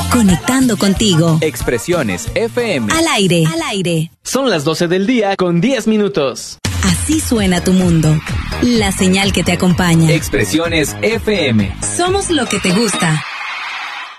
Conectando contigo. Expresiones FM. Al aire. Al aire. Son las 12 del día con 10 minutos. Así suena tu mundo. La señal que te acompaña. Expresiones FM. Somos lo que te gusta.